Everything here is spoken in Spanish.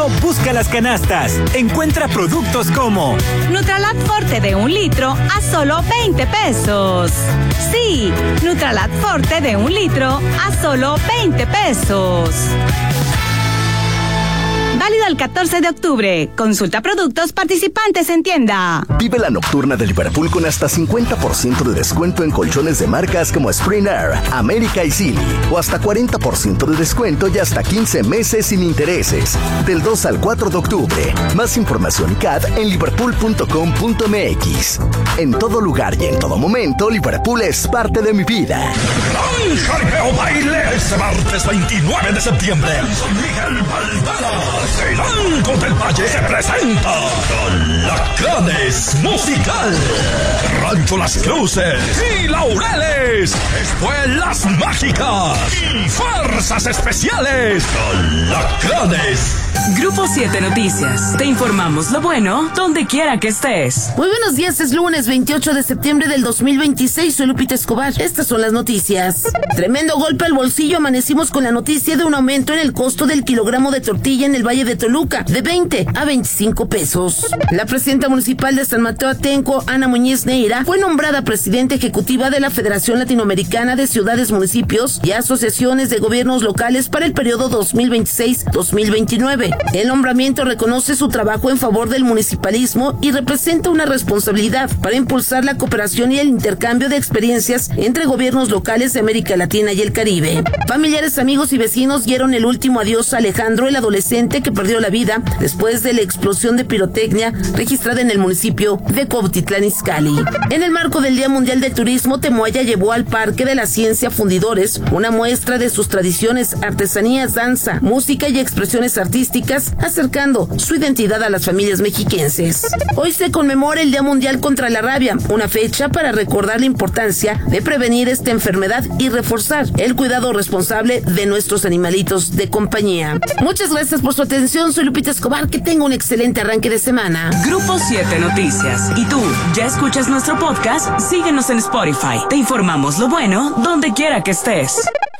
Busca las canastas. Encuentra productos como Nutralat Forte de 1 litro a solo 20 pesos. Sí, Nutralat Forte de 1 litro a solo 20 pesos. Válido el 14 de octubre. Consulta productos participantes en tienda. Vive la nocturna de Liverpool con hasta 50% de descuento en colchones de marcas como Spring Air, América y Silly. O hasta 40% de descuento y hasta 15 meses sin intereses. Del 2 al 4 de octubre. Más información y CAD en liverpool.com.mx. En todo lugar y en todo momento, Liverpool es parte de mi vida. ¡Gran Jaripeo Baile! Este martes 29 de septiembre. Miguel Baldaras. El Banco del Valle se presenta con Lacranes Musical, Rancho Las Cruces y Laureles, Escuelas Mágicas y Fuerzas Especiales con Lacranes. Grupo 7 Noticias. Te informamos lo bueno donde quiera que estés. Muy buenos días, es lunes 28 de septiembre del 2026. Soy Lupita Escobar. Estas son las noticias. Tremendo golpe al bolsillo. Amanecimos con la noticia de un aumento en el costo del kilogramo de tortilla en el Valle de Toluca, de 20 a 25 pesos. La presidenta municipal de San Mateo Atenco, Ana Muñiz Neira, fue nombrada presidenta ejecutiva de la Federación Latinoamericana de Ciudades, Municipios y Asociaciones de Gobiernos Locales para el periodo 2026-2029. El nombramiento reconoce su trabajo en favor del municipalismo y representa una responsabilidad para impulsar la cooperación y el intercambio de experiencias entre gobiernos locales de América Latina y el Caribe. Familiares, amigos y vecinos dieron el último adiós a Alejandro, el adolescente que perdió la vida después de la explosión de pirotecnia registrada en el municipio de Cuautitlán Izcalli. En el marco del Día Mundial del Turismo, Temoaya llevó al Parque de la Ciencia Fundidores una muestra de sus tradiciones, artesanías, danza, música y expresiones artísticas, acercando su identidad a las familias mexiquenses. Hoy se conmemora el Día Mundial contra la Rabia, una fecha para recordar la importancia de prevenir esta enfermedad y reforzar el cuidado responsable de nuestros animalitos de compañía. Muchas gracias por su atención. Soy Lupita Escobar. Que tenga un excelente arranque de semana. Grupo 7 Noticias. ¿Y tú ya escuchas nuestro podcast? Síguenos en Spotify. Te informamos lo bueno donde quiera que estés.